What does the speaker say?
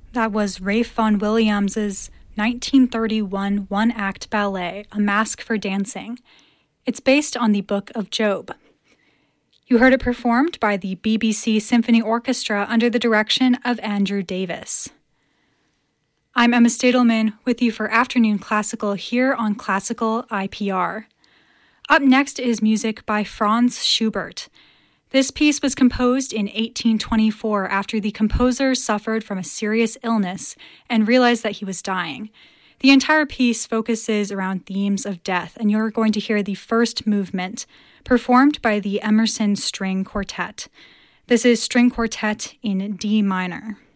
That was Ralph Vaughan Williams's 1931 one-act ballet, A Mask for Dancing. It's based on the Book of Job. You heard it performed by the BBC Symphony Orchestra under the direction of Andrew Davis. I'm Emma Stadelman with you for Afternoon Classical here on Classical IPR. Up next is music by Franz Schubert. This piece was composed in 1824 after the composer suffered from a serious illness and realized that he was dying. The entire piece focuses around themes of death, and you're going to hear the first movement, performed by the Emerson String Quartet. This is String Quartet in D minor.